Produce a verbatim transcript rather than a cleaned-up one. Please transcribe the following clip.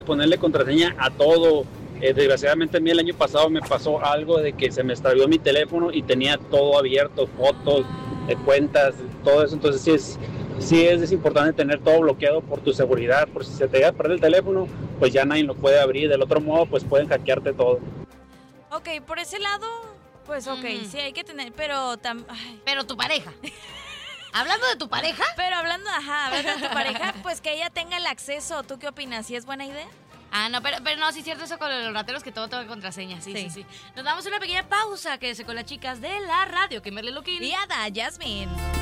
Ponerle contraseña a todo. Eh, desgraciadamente a mí el año pasado me pasó algo de que se me extravió mi teléfono y tenía todo abierto, fotos, eh, cuentas, todo eso. Entonces sí es, sí es, es importante tener todo bloqueado por tu seguridad, por si se te llega a perder el teléfono, pues ya nadie lo puede abrir. Del otro modo, pues pueden hackearte todo. Ok, por ese lado, pues ok, Ujú. sí hay que tener, pero tam- ay, Pero tu pareja. Hablando de tu pareja, pero hablando, ajá, hablando de tu pareja, pues que ella tenga el acceso. ¿Tú qué opinas? ¿Sí es buena idea? ah, no, pero, pero no, sí es cierto eso con los rateros, que todo tenga contraseña, sí, sí, Sí. sí, Nos damos una pequeña pausa, quédese con las chicas de la radio, Kimberly Lukin. Y Ada, Jasmine.